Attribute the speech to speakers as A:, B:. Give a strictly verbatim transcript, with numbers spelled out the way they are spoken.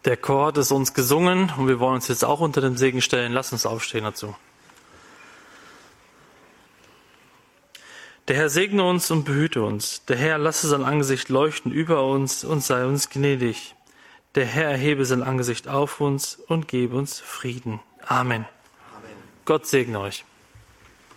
A: Der Chor hat es uns gesungen und wir wollen uns jetzt auch unter dem Segen stellen. Lass uns aufstehen dazu. Der Herr segne uns und behüte uns. Der Herr lasse sein Angesicht leuchten über uns und sei uns gnädig. Der Herr erhebe sein Angesicht auf uns und gebe uns Frieden. Amen. Amen. Gott segne euch.